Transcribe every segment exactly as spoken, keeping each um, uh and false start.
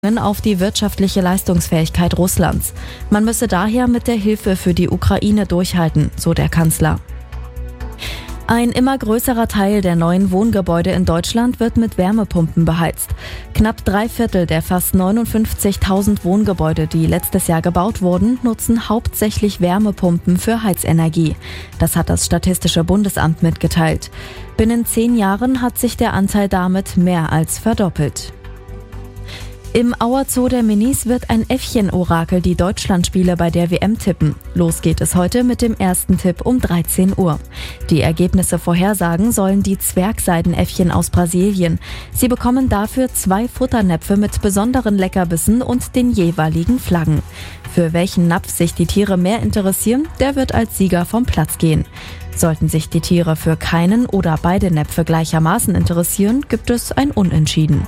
auf die wirtschaftliche Leistungsfähigkeit Russlands. Man müsse daher mit der Hilfe für die Ukraine durchhalten, so der Kanzler. Ein immer größerer Teil der neuen Wohngebäude in Deutschland wird mit Wärmepumpen beheizt. Knapp drei Viertel der fast neunundfünfzigtausend Wohngebäude, die letztes Jahr gebaut wurden, nutzen hauptsächlich Wärmepumpen für Heizenergie. Das hat das Statistische Bundesamt mitgeteilt. Binnen zehn Jahren hat sich der Anteil damit mehr als verdoppelt. Im Auer Zoo der Minis wird ein Äffchen-Orakel die Deutschlandspiele bei der W M tippen. Los geht es heute mit dem ersten Tipp um dreizehn Uhr. Die Ergebnisse vorhersagen sollen die Zwergseidenäffchen aus Brasilien. Sie bekommen dafür zwei Futternäpfe mit besonderen Leckerbissen und den jeweiligen Flaggen. Für welchen Napf sich die Tiere mehr interessieren, der wird als Sieger vom Platz gehen. Sollten sich die Tiere für keinen oder beide Näpfe gleichermaßen interessieren, gibt es ein Unentschieden.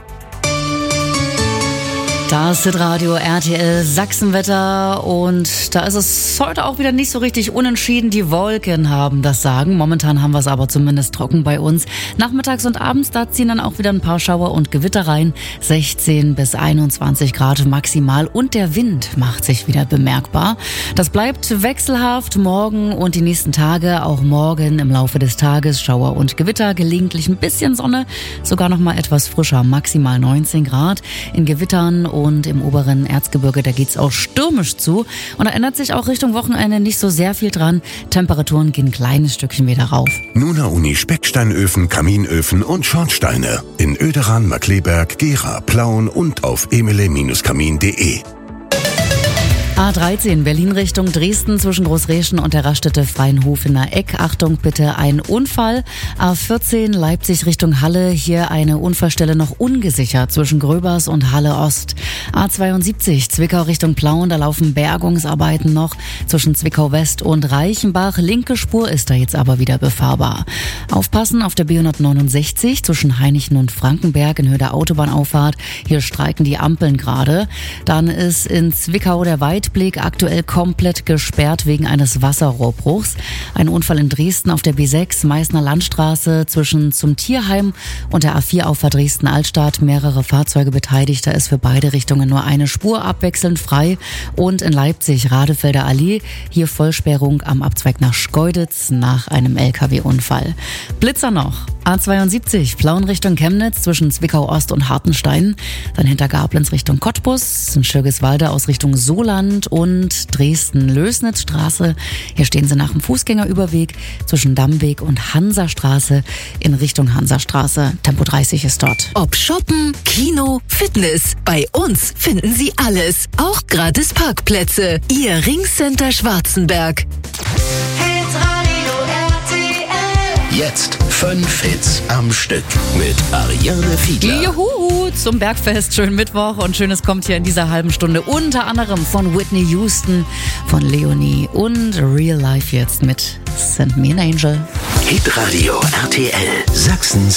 Das ist Radio R T L Sachsenwetter und da ist es heute auch wieder nicht so richtig unentschieden. Die Wolken haben das Sagen. Momentan haben wir es aber zumindest trocken bei uns. Nachmittags und abends, da ziehen dann auch wieder ein paar Schauer und Gewitter rein. sechzehn bis einundzwanzig Grad maximal und der Wind macht sich wieder bemerkbar. Das bleibt wechselhaft morgen und die nächsten Tage. Auch morgen im Laufe des Tages Schauer und Gewitter, gelegentlich ein bisschen Sonne, sogar noch mal etwas frischer, maximal neunzehn Grad. In Gewittern und im oberen Erzgebirge, da geht's auch stürmisch zu. Und da ändert sich auch Richtung Wochenende nicht so sehr viel dran. Temperaturen gehen ein kleines Stückchen wieder rauf. Nuna Uni Specksteinöfen, Kaminöfen und Schornsteine. In Oederan, Markleberg, Gera, Plauen und auf emele Kamin punkt de. A dreizehn Berlin Richtung Dresden zwischen Großreschen und der Raststätte Freienhofener Eck. Achtung bitte, ein Unfall. A vierzehn Leipzig Richtung Halle. Hier eine Unfallstelle noch ungesichert zwischen Gröbers und Halle Ost. A zweiundsiebzig Zwickau Richtung Plauen. Da laufen Bergungsarbeiten noch zwischen Zwickau West und Reichenbach. Linke Spur ist da jetzt aber wieder befahrbar. Aufpassen auf der B hundertneunundsechzig zwischen Hainichen und Frankenberg in Höhe der Autobahnauffahrt. Hier streiken die Ampeln gerade. Dann ist in Zwickau der Weitblick aktuell komplett gesperrt wegen eines Wasserrohrbruchs. Ein Unfall in Dresden auf der B sechs, Meißner Landstraße zwischen zum Tierheim und der A vier Auffahrt Dresden-Altstadt. Mehrere Fahrzeuge beteiligt, da ist für beide Richtungen nur eine Spur abwechselnd frei. Und in Leipzig Radefelder Allee, hier Vollsperrung am Abzweig nach Schkeuditz nach einem L K W-Unfall. Blitzer noch. A zweiundsiebzig Plauen Richtung Chemnitz zwischen Zwickau Ost und Hartenstein. Dann hinter Gablenz Richtung Cottbus, in Schirgiswalde aus Richtung Soland und Dresden-Lösnitzstraße. Hier stehen sie nach dem Fußgängerüberweg zwischen Dammweg und Hansastraße in Richtung Hansastraße. Tempo dreißig ist dort. Ob Shoppen, Kino, Fitness, bei uns finden Sie alles. Auch gratis Parkplätze. Ihr Ringcenter Schwarzenberg. Jetzt fünf Hits am Stück mit Ariane Fiedler. Juhu, zum Bergfest. Schönen Mittwoch und Schönes kommt hier in dieser halben Stunde. Unter anderem von Whitney Houston, von Leonie und Real Life jetzt mit Send Me an Angel. Hitradio R T L Sachsens